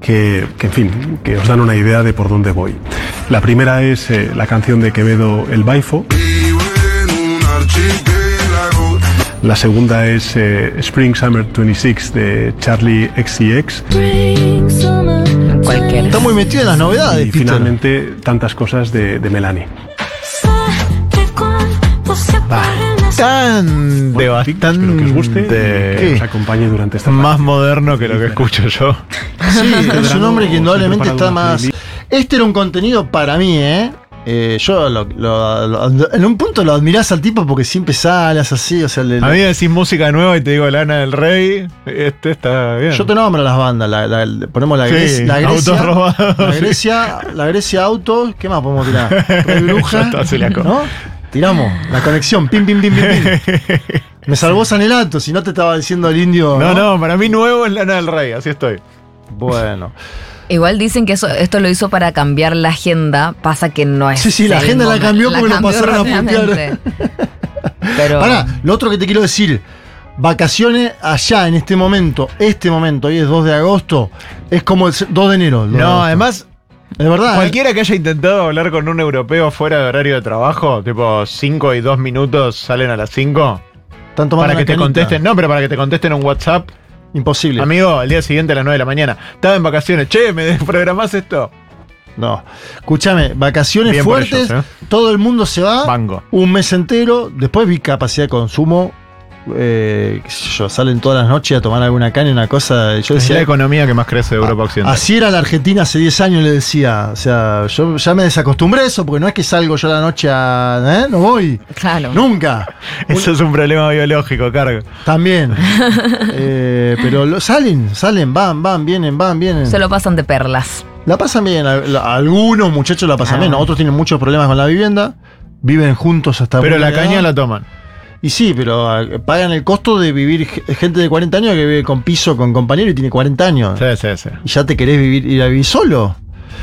en fin, que os dan una idea de por dónde voy. La primera es la canción de Quevedo, El Baifo. La segunda es Spring Summer 26 de Charlie XCX. Cualquiera. Está muy metido en las novedades. Y finalmente Tantas cosas de Melanie. Bastante, Espero que os guste y que os acompañe durante esta más moderno que lo que escucho yo. Sí, es un hombre que indudablemente está más. Este era un contenido para mí, yo en un punto lo admirás al tipo porque siempre sales así, o sea, a mí me decís música nueva y te digo Lana del Rey, este está bien. Yo te nombro las bandas, ponemos la Grecia Auto, ¿qué más podemos tirar? Bruja, ¿no? Tiramos la conexión, pim. Me salvó Sanelato, si no te estaba diciendo el indio. No, para mí nuevo es Lana del Rey, así estoy. Bueno. Igual dicen que esto lo hizo para cambiar la agenda. Pasa que no es. Sí, la agenda la cambió porque lo pasaron a puntear. Pero pará, lo otro que te quiero decir. Vacaciones allá en este momento, hoy es 2 de agosto, es como el 2 de enero. No, además, es verdad. Cualquiera que haya intentado hablar con un europeo fuera de horario de trabajo, tipo 5 y 2 minutos, salen a las 5. Para que te contesten, pero para que te contesten un WhatsApp. Imposible. Amigo, al día siguiente a las 9 de la mañana. Estaba en vacaciones. Che, ¿me programás esto? No. Escúchame, vacaciones bien fuertes. Ellos, todo el mundo se va. Banco. Un mes entero. Después vi capacidad de consumo. Salen todas las noches a tomar alguna caña, una cosa. Yo decía, es la economía que más crece de Europa Occidental. Así era la Argentina hace 10 años, le decía. O sea, yo ya me desacostumbré a eso, porque no es que salgo yo a la noche no voy. Claro. Nunca. Eso es un problema biológico, cargo. También. Pero salen, van, vienen. Se lo pasan de perlas. La pasan bien. Algunos muchachos la pasan bien. Otros tienen muchos problemas con la vivienda. Viven juntos hasta. Pero la caña la toman. Y sí, pero pagan el costo de vivir gente de 40 años que vive con piso, con compañero y tiene 40 años. Sí. ¿Y ya te querés ir a vivir solo?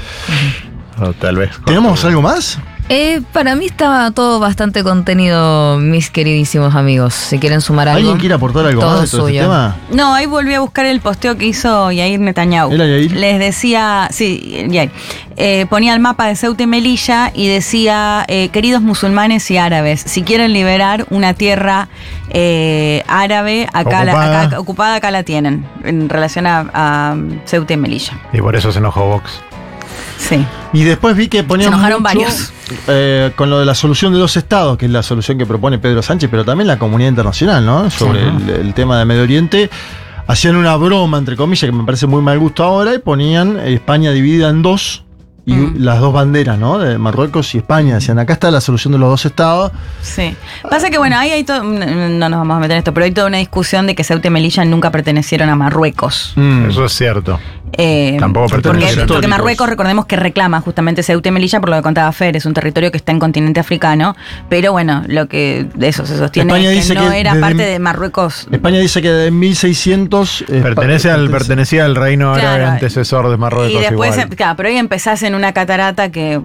O tal vez. ¿Tenemos algo más? Para mí estaba todo bastante contenido, mis queridísimos amigos. Si quieren sumar algo. ¿Alguien quiere aportar algo más de todo este tema? No, ahí volví a buscar el posteo que hizo Yair Netanyahu. ¿Era Yair? Les decía, sí, Yair. Ponía el mapa de Ceuta y Melilla y decía, queridos musulmanes y árabes, si quieren liberar una tierra árabe, acá ocupada, acá la tienen, en relación a Ceuta y Melilla. Y por eso se enojó Vox. Sí. Y después vi que ponían. Se enojaron varios. Con lo de la solución de 2 estados, que es la solución que propone Pedro Sánchez, pero también la comunidad internacional, ¿no? Sobre el tema de Medio Oriente. Hacían una broma, entre comillas, que me parece muy mal gusto ahora, y ponían España dividida en 2. Y las 2 banderas, ¿no? De Marruecos y España. Decían, acá está la solución de los 2 estados. Sí. Pasa que, bueno, ahí hay todo. No nos vamos a meter en esto, pero hay toda una discusión de que Ceuta y Melilla nunca pertenecieron a Marruecos. Eso es cierto. Tampoco pertenecieron. Porque Marruecos, recordemos que reclama justamente Ceuta y Melilla, por lo que contaba Fer, es un territorio que está en continente africano. Pero bueno, lo que de eso se sostiene España es que no era parte de Marruecos. España dice que de 1600. Pertenecía al reino árabe antecesor de Marruecos. Y después, claro, pero ahí empezás en una catarata que.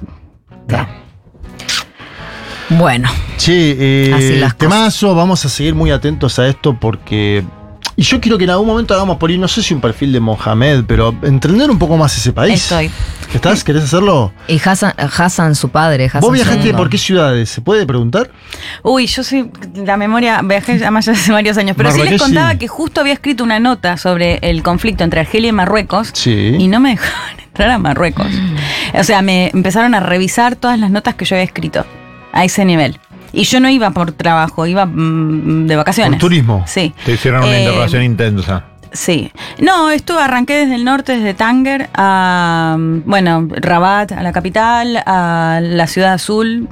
Bueno. Sí, temazo, vamos a seguir muy atentos a esto porque. Y yo quiero que en algún momento hagamos por ahí, no sé si un perfil de Mohamed, pero entender un poco más ese país. Estoy. ¿Estás? ¿Querés hacerlo? Y Hassan, su padre. ¿Vos viajaste por qué ciudades? ¿Se puede preguntar? Uy, yo soy. La memoria. Viajé además ya hace varios años. Pero Marrakech, sí les contaba que justo había escrito una nota sobre el conflicto entre Argelia y Marruecos. Sí. Y no me dejaban entrar a Marruecos. O sea, me empezaron a revisar todas las notas que yo había escrito. A ese nivel. Y yo no iba por trabajo, iba de vacaciones. ¿Por turismo? Sí. Te hicieron una interrogación intensa. Sí. No, arranqué desde el norte, desde Tánger, a, Rabat, a la capital, a la ciudad azul.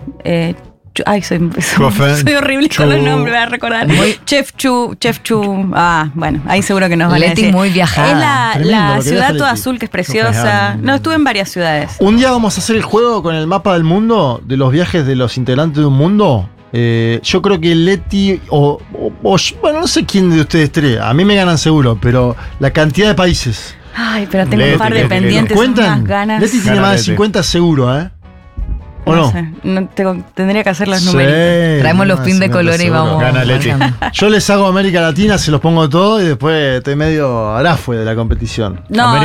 Soy horrible con los nombres, voy a recordar. Chefchu. Ahí seguro que nos van a decir. Leti muy viajada. Es la ciudad toda azul que es preciosa. No, estuve en varias ciudades. Un día vamos a hacer el juego con el mapa del mundo, de los viajes de los integrantes de un mundo. Yo creo que Leti no sé quién de ustedes tres, a mí me ganan seguro, pero la cantidad de países. Ay, pero tengo un par de pendientes. ¿Cuentan? Más ganas. Leti tiene más de 50 seguro, ¿O no? Sé, tendría que hacer los numeritos. Traemos los pin de colores y vamos. Gana Leti. Yo les hago América Latina, se los pongo todo y después estoy medio arafue de la competición. No,